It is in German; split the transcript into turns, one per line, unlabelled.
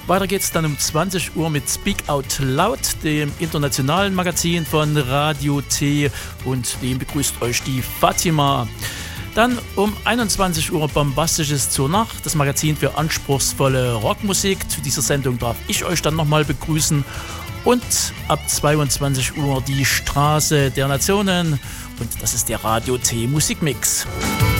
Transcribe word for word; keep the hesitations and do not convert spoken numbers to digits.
Weiter geht's dann um zwanzig Uhr mit Speak Out Loud, dem internationalen Magazin von Radio T, und dem begrüßt euch die Fatima. Dann um einundzwanzig Uhr Bombastisches zur Nacht, das Magazin für anspruchsvolle Rockmusik. Zu dieser Sendung darf ich euch dann nochmal begrüßen. Und ab zweiundzwanzig Uhr die Straße der Nationen, und das ist der Radio T Musikmix.